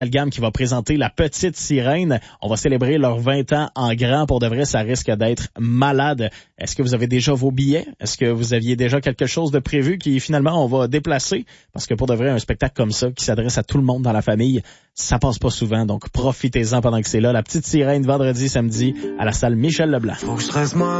Gamme qui va présenter La Petite Sirène. On va célébrer leurs 20 ans en grand. Pour de vrai, ça risque d'être malade. Est-ce que vous avez déjà vos billets? Est-ce que vous aviez déjà quelque chose de prévu qui finalement on va déplacer? Parce que pour de vrai, un spectacle comme ça qui s'adresse à tout le monde dans la famille, ça passe pas souvent. Donc profitez-en pendant que c'est là. La Petite Sirène, vendredi, samedi, à la salle Michel Leblanc.